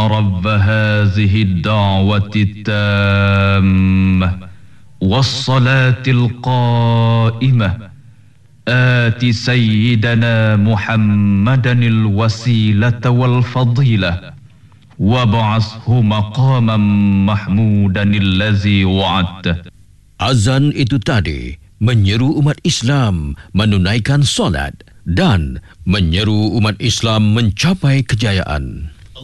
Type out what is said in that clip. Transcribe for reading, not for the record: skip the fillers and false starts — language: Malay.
رب هذه الدعوة التامة والصلاة القائمة آت سيدنا محمدا الوسيلة والفضيلة وابعثه مقاما محمودا الذي وعدته. Azan itu tadi menyeru umat Islam menunaikan solat dan menyeru umat Islam mencapai kejayaan.